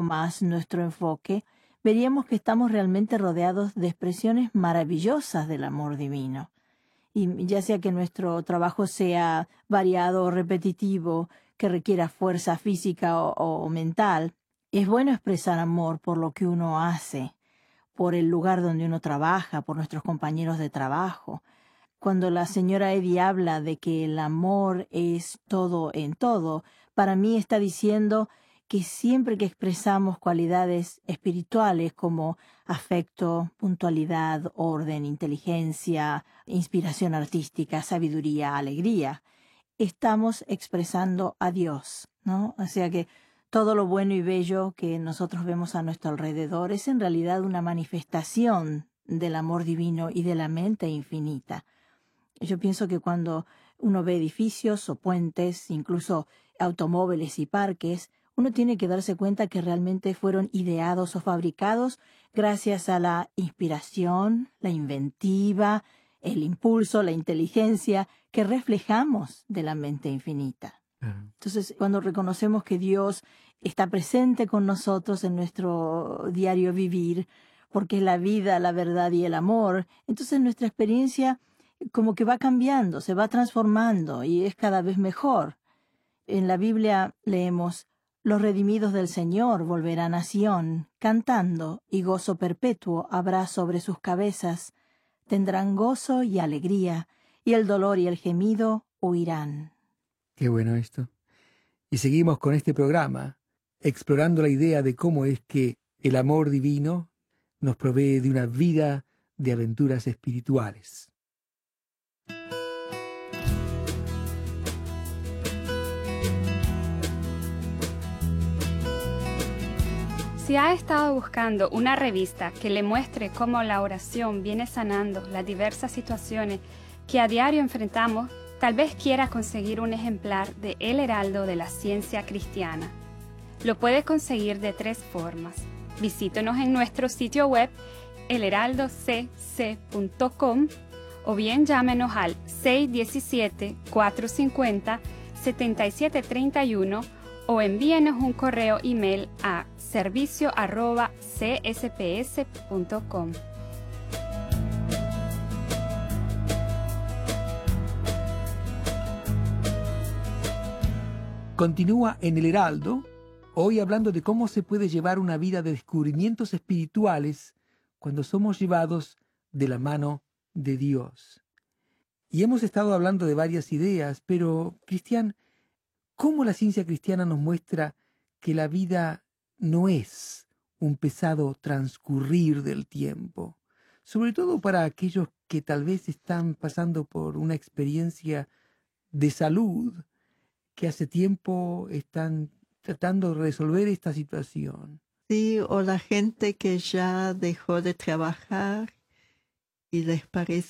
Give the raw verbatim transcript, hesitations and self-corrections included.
más nuestro enfoque, veríamos que estamos realmente rodeados de expresiones maravillosas del amor divino. Y ya sea que nuestro trabajo sea variado o repetitivo, que requiera fuerza física o, o mental, es bueno expresar amor por lo que uno hace, por el lugar donde uno trabaja, por nuestros compañeros de trabajo. Cuando la señora Eddy habla de que el amor es todo en todo, para mí está diciendo que siempre que expresamos cualidades espirituales como afecto, puntualidad, orden, inteligencia, inspiración artística, sabiduría, alegría, estamos expresando a Dios, ¿no? O sea que todo lo bueno y bello que nosotros vemos a nuestro alrededor es en realidad una manifestación del amor divino y de la mente infinita. Yo pienso que cuando uno ve edificios o puentes, incluso automóviles y parques, uno tiene que darse cuenta que realmente fueron ideados o fabricados gracias a la inspiración, la inventiva, el impulso, la inteligencia que reflejamos de la mente infinita. Claro. Entonces, cuando reconocemos que Dios está presente con nosotros en nuestro diario vivir, porque es la vida, la verdad y el amor, entonces nuestra experiencia como que va cambiando, se va transformando y es cada vez mejor. En la Biblia leemos: los redimidos del Señor volverán a Sión, cantando, y gozo perpetuo habrá sobre sus cabezas. Tendrán gozo y alegría, y el dolor y el gemido huirán. Qué bueno esto. Y seguimos con este programa, explorando la idea de cómo es que el amor divino nos provee de una vida de aventuras espirituales. Si ha estado buscando una revista que le muestre cómo la oración viene sanando las diversas situaciones que a diario enfrentamos, tal vez quiera conseguir un ejemplar de El Heraldo de la Ciencia Cristiana. Lo puede conseguir de tres formas. Visítenos en nuestro sitio web el heraldo c c punto com o bien llámenos al seis uno siete, cuatro cinco cero, siete siete tres uno o envíenos un correo email a servicio arroba c s p s punto com. Continúa en El Heraldo, hoy hablando de cómo se puede llevar una vida de descubrimientos espirituales cuando somos llevados de la mano de Dios. Y hemos estado hablando de varias ideas, pero, Cristian, ¿cómo la ciencia cristiana nos muestra que la vida no es un pesado transcurrir del tiempo? Sobre todo para aquellos que tal vez están pasando por una experiencia de salud, que hace tiempo están tratando de resolver esta situación. Sí, o la gente que ya dejó de trabajar y les parece